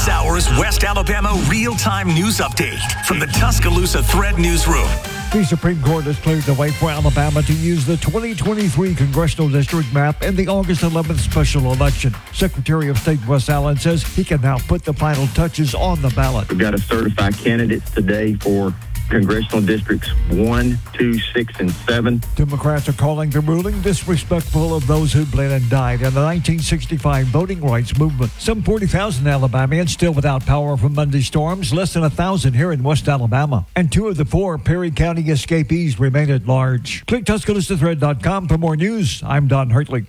This hour's West Alabama real-time news update from the Tuscaloosa Thread Newsroom. The Supreme Court has cleared the way for Alabama to use the 2023 congressional district map in the August 11th special election. Secretary of State Wes Allen says he can now put the final touches on the ballot. We've got to certify candidates today for congressional districts 1, 2, 6, and 7. Democrats are calling the ruling disrespectful of those who bled and died in the 1965 voting rights movement. Some 40,000 Alabamians still without power from Monday storms, less than 1,000 here in West Alabama. And 2 of the 4 Perry County escapees remain at large. Click TuscaloosaThread.com for more news. I'm Don Hartley.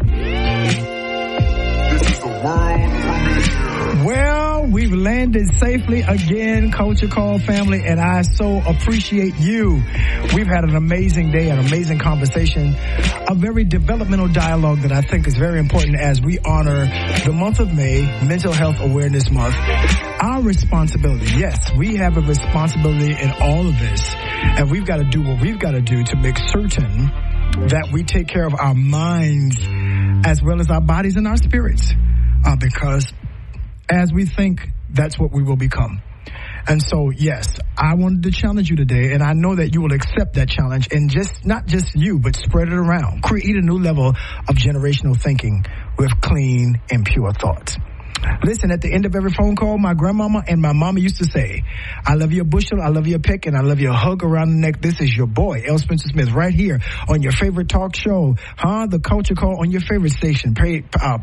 This is the world premiere. Well, we've landed safely again, Culture Call family, and I so appreciate you. We've had an amazing day, an amazing conversation, a very developmental dialogue that I think is very important as we honor the month of May, Mental Health Awareness Month. Our responsibility, yes, we have a responsibility in all of this, and we've got to do what we've got to do to make certain that we take care of our minds as well as our bodies and our spirits, because as we think, that's what we will become. And so, yes, I wanted to challenge you today, and I know that you will accept that challenge and just not just you, but spread it around. Create a new level of generational thinking with clean and pure thoughts. Listen, at the end of every phone call, my grandmama and my mama used to say, I love you a bushel, I love you a peck, and I love you a hug around the neck. This is your boy, L. Spencer Smith, right here on your favorite talk show, The Culture Call on your favorite station, Praise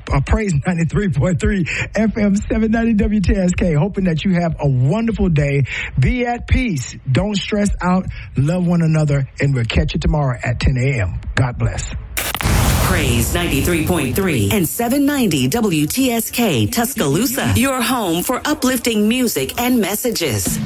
93.3 FM 790 WTSK. Hoping that you have a wonderful day. Be at peace. Don't stress out. Love one another, and we'll catch you tomorrow at 10 a.m. God bless. Praise 93.3 and 790 WTSK Tuscaloosa, your home for uplifting music and messages.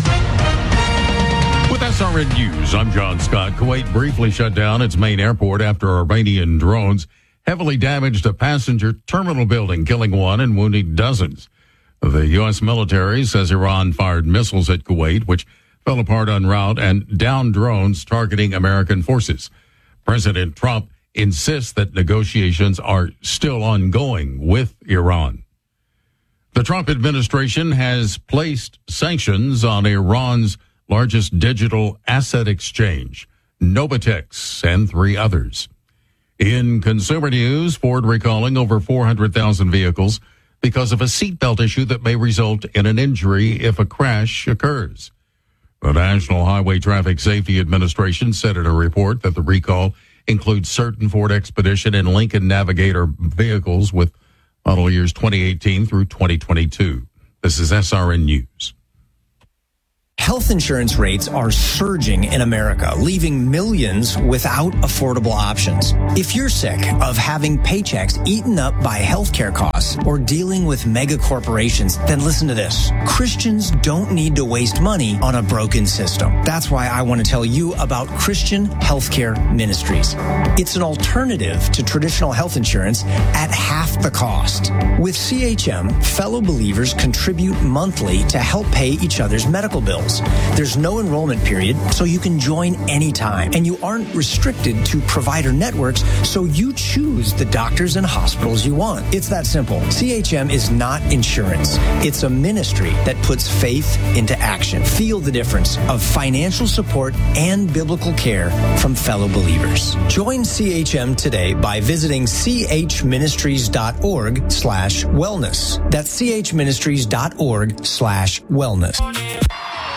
With SRN News, I'm John Scott. Kuwait briefly shut down its main airport after Iranian drones heavily damaged a passenger terminal building, killing 1 and wounding dozens. The U.S. military says Iran fired missiles at Kuwait, which fell apart en route, and downed drones targeting American forces. President Trump insists that negotiations are still ongoing with Iran. The Trump administration has placed sanctions on Iran's largest digital asset exchange, Novatex, and 3 others. In consumer news, Ford recalling over 400,000 vehicles because of a seatbelt issue that may result in an injury if a crash occurs. The National Highway Traffic Safety Administration said in a report that the recall includes certain Ford Expedition and Lincoln Navigator vehicles with model years 2018 through 2022. This is SRN News. Health insurance rates are surging in America, leaving millions without affordable options. If you're sick of having paychecks eaten up by healthcare costs or dealing with mega corporations, then listen to this. Christians don't need to waste money on a broken system. That's why I want to tell you about Christian Healthcare Ministries. It's an alternative to traditional health insurance at half the cost. With CHM, fellow believers contribute monthly to help pay each other's medical bills. There's no enrollment period, so you can join anytime. And you aren't restricted to provider networks, so you choose the doctors and hospitals you want. It's that simple. CHM is not insurance. It's a ministry that puts faith into action. Feel the difference of financial support and biblical care from fellow believers. Join CHM today by visiting chministries.org/wellness. That's chministries.org/wellness.